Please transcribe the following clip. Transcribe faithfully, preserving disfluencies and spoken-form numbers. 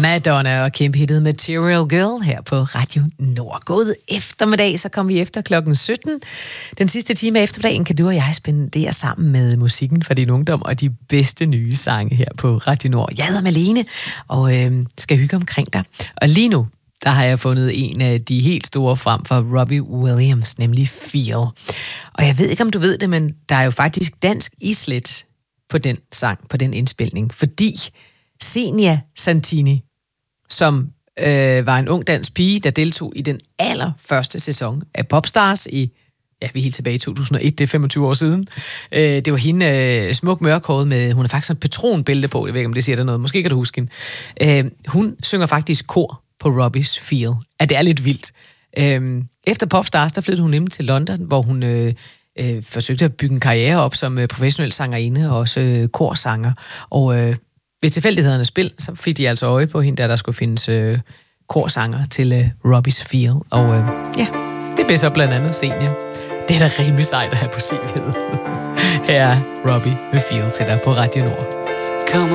Madonna og kæmpe hittet Material Girl her på Radio Nord. God eftermiddag, så kommer vi efter klokken sytten. Den sidste time af eftermiddagen kan du og jeg spendere sammen med musikken fra din ungdom og de bedste nye sange her på Radio Nord. Jeg hedder Malene og øh, skal hygge omkring dig. Og lige nu, der har jeg fundet en af de helt store frem for Robbie Williams, nemlig Feel. Og jeg ved ikke, om du ved det, men der er jo faktisk dansk islet på den sang, på den indspilning, fordi Zenia Santini, som øh, var en ung dansk pige, der deltog i den allerførste sæson af Popstars i, ja, vi er helt tilbage i to tusind og et, det er femogtyve år siden. Øh, det var hende, øh, smuk mørkhåret med, hun har faktisk et patronbælte på, jeg ved ikke, om det siger der noget, måske kan du huske hende. Øh, hun synger faktisk kor på Robbies Feel, at det er lidt vildt. Øh, efter Popstars, der flyttede hun nemlig til London, hvor hun øh, øh, forsøgte at bygge en karriere op som øh, professionel sangerinde og også øh, korsanger, og øh, ved tilfældighedernes spil, så fik de altså øje på hende, der der skulle findes øh, korsanger til øh, Robbies Feel. Og øh, ja, det blev så blandt andet Zenia. Det er da rimelig sejt at have på C V'et. Her er Robbie med Feel til dig på Radio Nord. Come